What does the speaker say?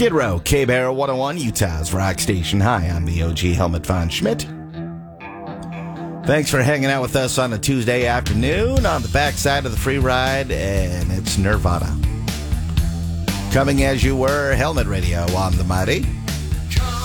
Skid Row, K-Bear 101, Utah's rock station. Hi, I'm the OG Helmut von Schmidt. Thanks for hanging out with us on a Tuesday afternoon on the backside of the free ride, and it's Nirvana. Coming as you were, Helmet Radio on the Mighty.